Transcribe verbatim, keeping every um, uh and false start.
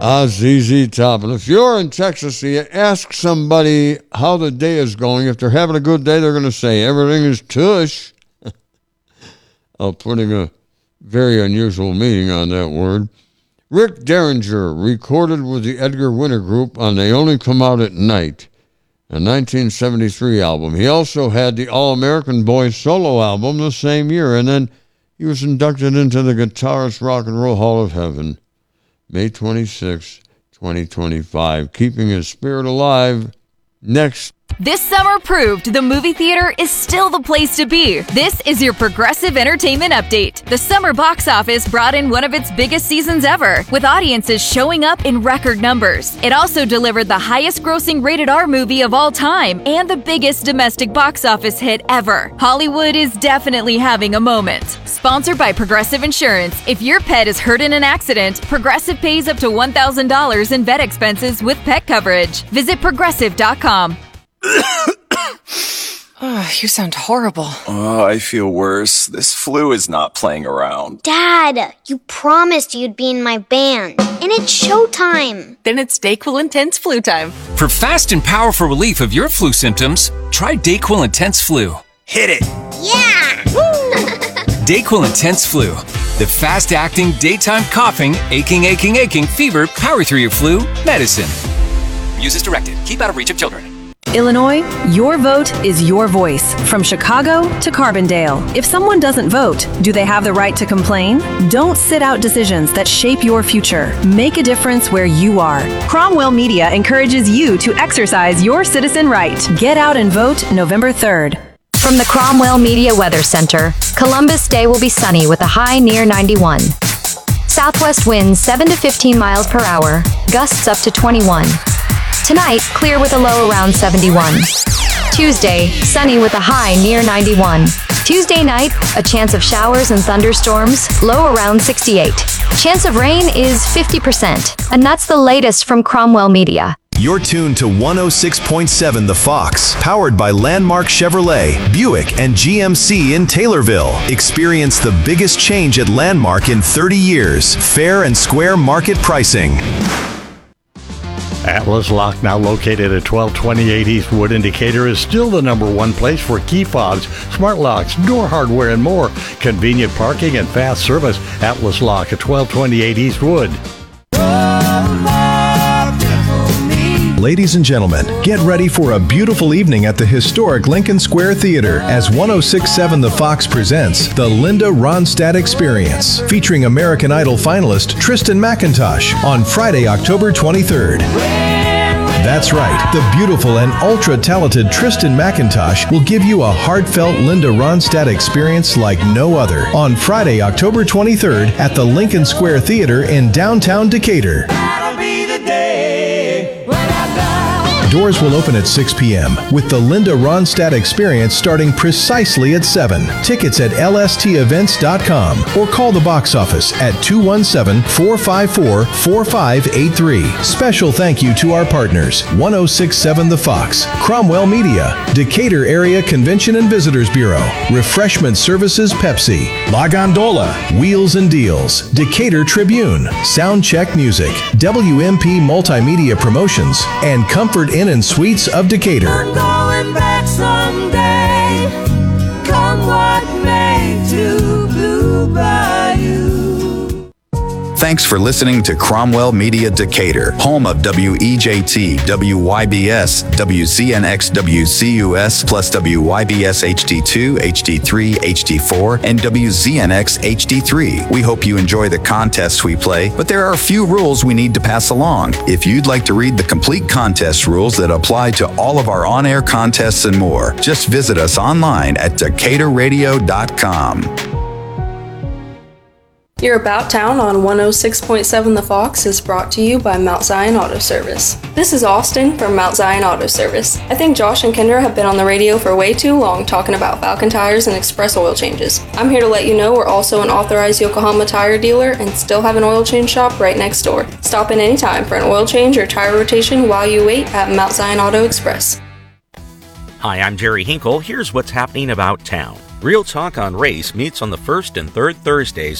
Ah, Z Z Top. And if you're in Texas, you ask somebody how the day is going. If they're having a good day, they're going to say, everything is tush. I'm putting a very unusual meaning on that word. Rick Derringer recorded with the Edgar Winter Group on They Only Come Out at Night, a nineteen seventy-three album. He also had the All-American Boys solo album the same year, and then he was inducted into the Guitarist Rock and Roll Hall of Heaven, May twenty-sixth, twenty twenty-five, keeping his spirit alive. Next. This summer proved the movie theater is still the place to be. This is your Progressive Entertainment Update. The summer box office brought in one of its biggest seasons ever, with audiences showing up in record numbers. It also delivered the highest grossing rated R movie of all time and the biggest domestic box office hit ever. Hollywood is definitely having a moment. Sponsored by Progressive Insurance. If your pet is hurt in an accident, Progressive pays up to one thousand dollars in vet expenses with pet coverage. Visit progressive dot com. Oh, you sound horrible. Oh, I feel worse. This flu is not playing around. Dad, you promised you'd be in my band, and it's showtime. Then it's DayQuil Intense Flu time. For fast and powerful relief of your flu symptoms, try DayQuil Intense Flu. Hit it! Yeah! DayQuil Intense Flu. The fast-acting, daytime coughing, aching, aching, aching, fever, power through your flu medicine. Use as directed. Keep out of reach of children. Illinois, your vote is your voice. From Chicago to Carbondale. If someone doesn't vote, do they have the right to complain? Don't sit out decisions that shape your future. Make a difference where you are. Cromwell Media encourages you to exercise your citizen right. Get out and vote November third. From the Cromwell Media Weather Center, Columbus Day will be sunny with a high near ninety-one. Southwest winds seven to fifteen miles per hour, gusts up to twenty-one. Tonight, clear with a low around seventy-one. Tuesday, sunny with a high near ninety-one. Tuesday night, a chance of showers and thunderstorms, low around sixty-eight. Chance of rain is fifty percent. And that's the latest from Cromwell Media. You're tuned to one oh six point seven The Fox, powered by Landmark Chevrolet, Buick, and G M C in Taylorville. Experience the biggest change at Landmark in thirty years. Fair and square market pricing. Atlas Lock, now located at twelve twenty-eight Eastwood in Decatur, is still the number one place for key fobs, smart locks, door hardware, and more. Convenient parking and fast service. Atlas Lock at twelve twenty-eight Eastwood. Ladies and gentlemen, get ready for a beautiful evening at the historic Lincoln Square Theater as one oh six point seven The Fox presents the Linda Ronstadt Experience, featuring American Idol finalist Tristan McIntosh on Friday, October twenty-third. That's right, the beautiful and ultra-talented Tristan McIntosh will give you a heartfelt Linda Ronstadt experience like no other on Friday, October twenty-third at the Lincoln Square Theater in downtown Decatur. Doors will open at six p.m. with the Linda Ronstadt Experience starting precisely at seven. Tickets at L S T events dot com or call the box office at two one seven, four five four, four five eight three. Special thank you to our partners, one oh six point seven The Fox, Cromwell Media, Decatur Area Convention and Visitors Bureau, Refreshment Services Pepsi, La Gondola, Wheels and Deals, Decatur Tribune, Soundcheck Music, W M P Multimedia Promotions, and Comfort Inn and Suites of Decatur. I'm going back someday, come what may, to Blue Bayou. Thanks for listening to Cromwell Media Decatur, home of W E J T, W Y B S, W Z N X, W C U S, plus W Y B S H D two, H D three, H D four, and W Z N X H D three. We hope you enjoy the contests we play, but there are a few rules we need to pass along. If you'd like to read the complete contest rules that apply to all of our on-air contests and more, just visit us online at decatur radio dot com. Your About Town on one oh six point seven The Fox is brought to you by Mount Zion Auto Service. This is Austin from Mount Zion Auto Service. I think Josh and Kendra have been on the radio for way too long talking about Falcon tires and express oil changes. I'm here to let you know we're also an authorized Yokohama tire dealer and still have an oil change shop right next door. Stop in anytime for an oil change or tire rotation while you wait at Mount Zion Auto Express. Hi, I'm Jerry Hinkle. Here's what's happening about town. Real Talk on Race meets on the first and third Thursdays